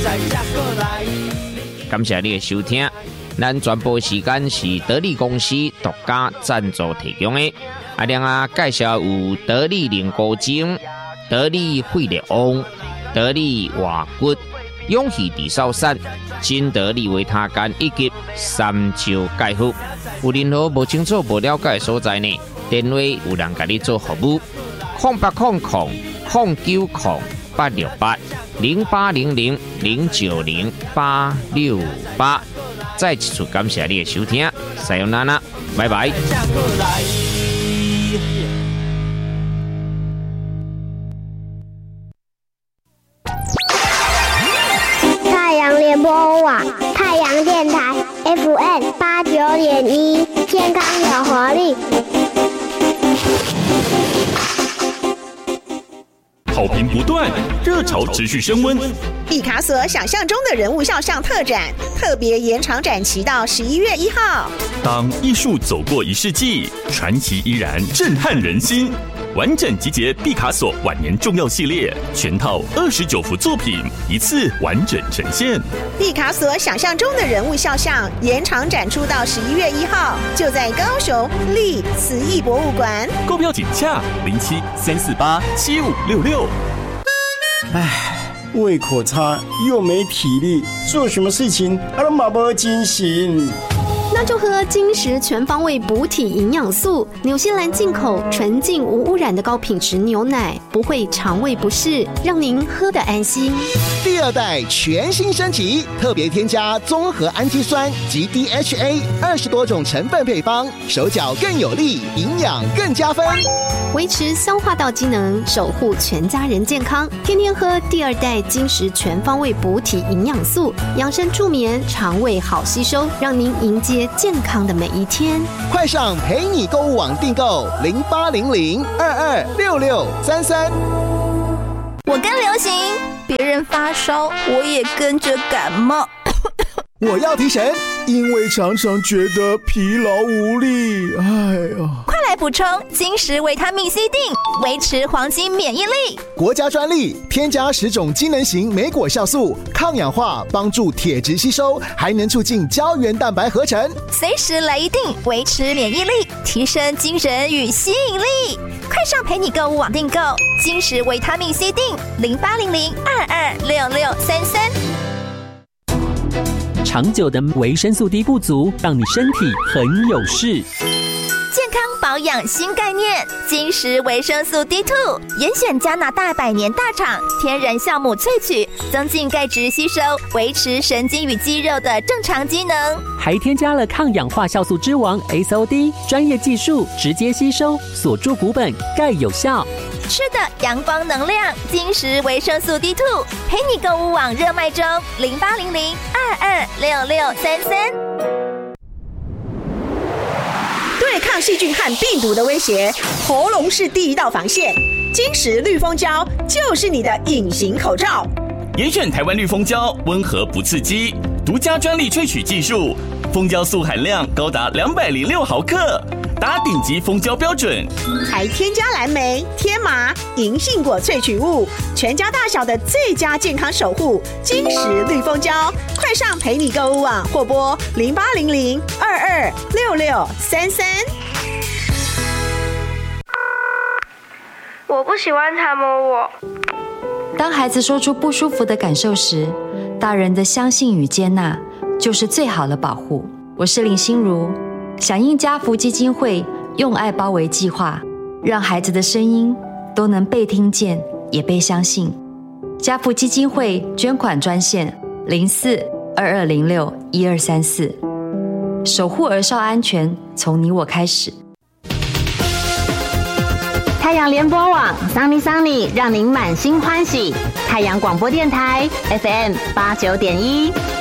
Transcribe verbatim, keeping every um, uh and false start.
感谢你的收听，咱转播时间是得力公司独家赞助提供的。阿亮啊，介绍有得力灵骨精、得力血力旺、得力活骨、勇气地少散、金得力维他干以及三焦钙服。有任何无清楚、无了解的所在呢？电话有人甲你做服务，空八空空空九空八六八零八零零零九零八六八。再一次感谢你的收听，さよなら，拜拜。 太阳联播网，太阳电台 F M 八九点一，健康有活力。 好评不断，热潮持续升温。 毕卡索想象中的人物肖像特展，特别延长展期到十一月一号。 当艺术走过一世纪，传奇依然震撼人心。完整集结毕卡索晚年重要系列，全套二十九幅作品，一次完整呈现。 毕卡索想象中的人物肖像延长展出到十一月一号，就在高雄立慈艺博物馆。 购票请洽零七三四八七五六六。 唉，胃口差又没体力，做什么事情啊都马不精神。 那就喝金石全方位补体营养素，纽西兰进口纯净无污染的高品质牛奶，不会肠胃不适，让您喝得安心。 第二代全新升级，特别添加综合氨基酸及 D H A 二十多种成分配方，手脚更有力，营养更加分， 维持消化道机能，守护全家人健康。天天喝第二代金石全方位补体营养素，养生助眠，肠胃好吸收，让您迎接健康的每一天。 快上陪你购物网订购零八零零二二六六三三。 我跟流行，别人发烧，我也跟着感冒。 我要提神，因为常常觉得疲劳无力。哎呀， 快来补充金石维他命 C 锭，维持黄金免疫力。 国家专利，添加十种机能型莓果酵素，抗氧化，帮助铁质吸收，还能促进胶原蛋白合成。 随时来一锭，维持免疫力，提升精神与吸引力。快上陪你购物网订购金石维他命 C 锭，零八零零二二六六三三。 长久的维生素 D 不足，让你身体很有事。 健康保养新概念，金石维生素 D 二 严选加拿大百年大厂天然酵母萃取，增进钙质吸收，维持神经与肌肉的正常机能， 还添加了抗氧化酵素之王 S O D， 专业技术直接吸收，锁住骨本，钙有效。 吃的阳光能量，金石维生素 D 二 陪你购物网热卖中，零八零零二二六六三三。 对抗细菌和病毒的威胁，喉咙是第一道防线。金石绿蜂胶就是你的隐形口罩。 严选台湾绿蜂胶，温和不刺激，独家专利萃取技术，蜂胶素含量高达两百零六毫克。达顶级蜂胶标准， 还添加蓝莓、天麻、银杏果萃取物，全家大小的最佳健康守护。金石绿蜂胶，快上陪你购物网或拨零八零零二二六六三三。 我不喜欢他摸我。 当孩子说出不舒服的感受时，大人的相信与接纳就是最好的保护。我是林心如。响应家福基金会用爱包围计划，让孩子的声音都能被听见也被相信。家福基金会捐款专线零四二二零六一二三四，守护儿少安全从你我开始。 太阳联播网桑尼桑尼，让您满心欢喜。太阳广播电台 F M 八九点一。